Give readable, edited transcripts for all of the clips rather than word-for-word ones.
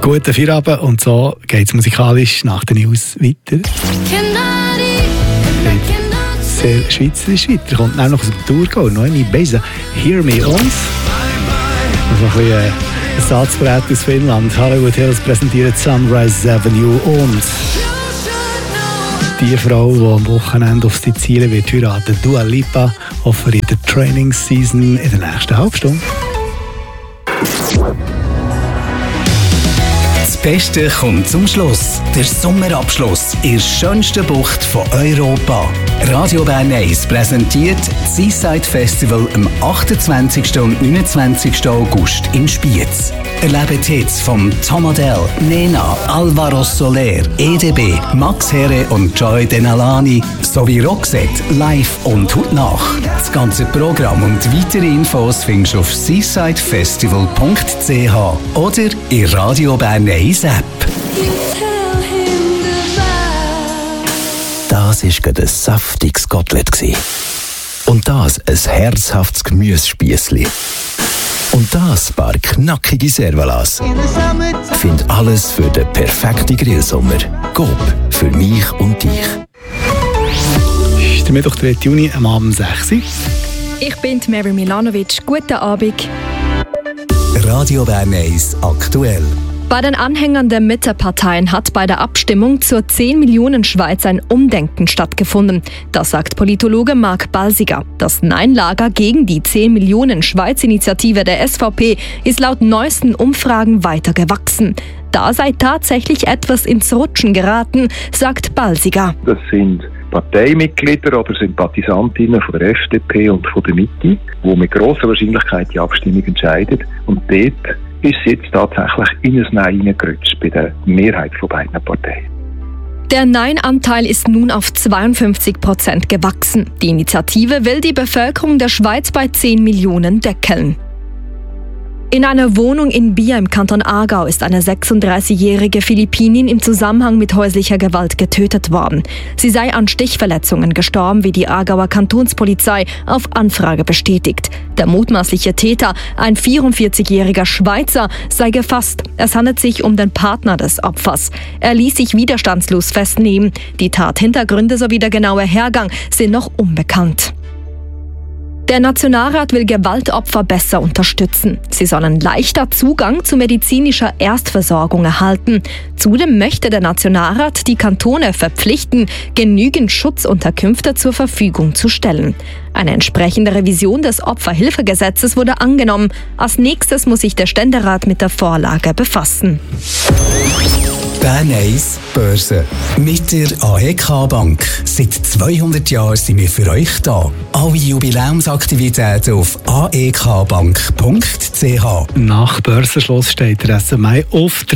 Guten Feierabend und so geht es musikalisch nach den News weiter. Sehr schweizerisch weiter. Kommt auch noch aus dem Tourgau. Noemi Beza, Hear Me Ons. Also ein bisschen ein Satzbrett aus Finnland. Hollywood Hills präsentiert Sunrise Avenue und die Frau, die am Wochenende auf Sizilien wird heiraten, Dua Lipa, offeriert die Training Season in der nächsten Halbstunde. Das Beste kommt zum Schluss. Der Sommerabschluss in der schönsten Bucht von Europa. Radio Bern 1 präsentiert das Seaside Festival am 28. und 29. August in Spiez. Erlebt Hits von Tom Odell, Nena, Alvaro Soler, EDB, Max Herre und Joy Denalani sowie Roxette live und heute nach. Das ganze Programm und weitere Infos findest du auf seasidefestival.ch oder in Radio Bern 1 App. Das war gerade ein saftiges Kotelett. Und das ein herzhaftes Gemüsespießli. Und das ein paar knackige Servalas. Find alles für den perfekten Grillsommer. Coop, für mich und dich. Ist der Mittwoch, 3. Juni, am Abend 6 Uhr. Ich bin Mary Milanovic. Guten Abend. Radio Bern 1 aktuell. Bei den Anhängern der Mitteparteien hat bei der Abstimmung zur 10 Millionen Schweiz ein Umdenken stattgefunden. Das sagt Politologe Marc Balsiger. Das Nein-Lager gegen die 10 Millionen Schweiz-Initiative der SVP ist laut neuesten Umfragen weiter gewachsen. Da sei tatsächlich etwas ins Rutschen geraten, sagt Balsiger. Das sind Parteimitglieder oder Sympathisantinnen von der FDP und von der Mitte, die mit grosser Wahrscheinlichkeit die Abstimmung entscheiden. Und dort ist es jetzt tatsächlich in ein Nein hineingerutscht bei der Mehrheit von beiden Parteien. Der Nein-Anteil ist nun auf 52% gewachsen. Die Initiative will die Bevölkerung der Schweiz bei 10 Millionen deckeln. In einer Wohnung in Bier im Kanton Aargau ist eine 36-jährige Philippinin im Zusammenhang mit häuslicher Gewalt getötet worden. Sie sei an Stichverletzungen gestorben, wie die Aargauer Kantonspolizei auf Anfrage bestätigt. Der mutmaßliche Täter, ein 44-jähriger Schweizer, sei gefasst. Es handelt sich um den Partner des Opfers. Er ließ sich widerstandslos festnehmen. Die Tathintergründe sowie der genaue Hergang sind noch unbekannt. Der Nationalrat will Gewaltopfer besser unterstützen. Sie sollen leichter Zugang zu medizinischer Erstversorgung erhalten. Zudem möchte der Nationalrat die Kantone verpflichten, genügend Schutzunterkünfte zur Verfügung zu stellen. Eine entsprechende Revision des Opferhilfegesetzes wurde angenommen. Als nächstes muss sich der Ständerat mit der Vorlage befassen. Bern 1 Börse mit der AEK Bank. Seit 200 Jahren sind wir für euch da. Alle Jubiläumsaktivitäten auf aekbank.ch. Nach Börsenschluss steht der SMI auf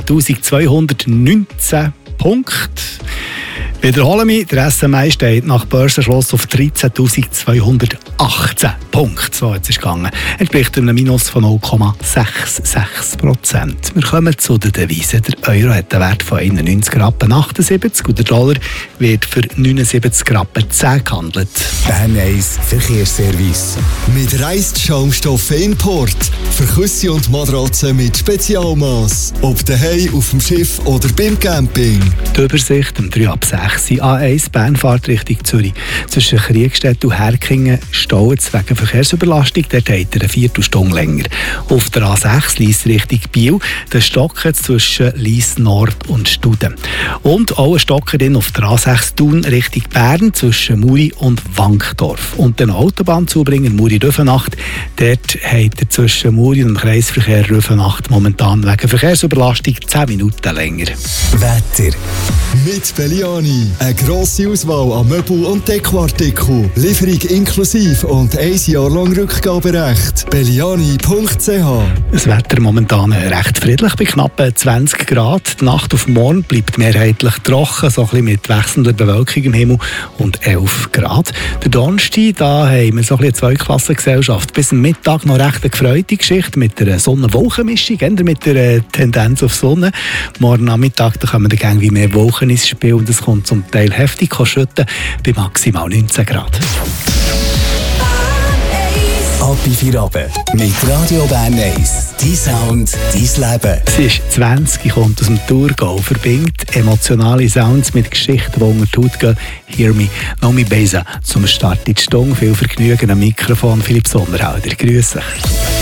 13.219 Punkte. Wiederholen wir, der SMI steht nach Börsenschluss auf 13.218 Punkte. So jetzt ist es gegangen. Entspricht einem Minus von 0,66%. Wir kommen zu den Devisen. Der Euro hat einen Wert von 91,78 Rappen und der Dollar wird für 79,10 Rappen gehandelt. Bern 1 Verkehrsservice. Mit Reisschaumstoffen Import. Für Küsse und Matratzen mit Spezialmaß. Ob daheim, auf dem Schiff oder beim Camping. Die Übersicht um 3 ab 6. A1 Bernfahrt Richtung Zürich. Zwischen Kriegstedt und Herkingen staut es wegen Verkehrsüberlastung. Dort hat er eine Viertelstunde länger. Auf der A6 Lyss Richtung Biel. Der Stocker zwischen Lyss Nord und Studen. Und auch ein Stocker auf der A6 Thun Richtung Bern zwischen Muri und Wankdorf. Und den Autobahnzubringer Muri-Rüfenacht. Dort hat er zwischen Muri und Kreisverkehr Rüfenacht momentan wegen Verkehrsüberlastung 10 Minuten länger. Wetter. Mit Belliani. Eine grosse Auswahl an Möbel- und Dekoartikeln. Lieferung inklusive und 1 Jahr lang Rückgaberecht. Belliani.ch. Das Wetter momentan recht friedlich bei knapp 20 Grad. Die Nacht auf morgen bleibt mehrheitlich trocken, so ein bisschen mit wechselnder Bewölkung im Himmel und 11 Grad. Der Donnerstag, da haben wir so ein bisschen eine Zweiklassengesellschaft. Bis zum Mittag noch recht eine gefreute Geschichte mit der Sonne-Wolken-Mischung, mit der Tendenz auf Sonne. Morgen Nachmittag da kommen dann wie mehr Wolken ins Spiel und es kommt zum Teil heftig schütten bei maximal 19 Grad. Happy Feierabend mit Radio Bern 1. Dein Sound, dein Leben. Sie ist 20, kommt aus dem Thurgau, verbindet emotionale Sounds mit Geschichten, die unter die Haut gehen. Hear Me, Nomi Beza. Zum Start in die Stunde. Viel Vergnügen am Mikrofon, Philipp Sommerhalder. Grüß dich.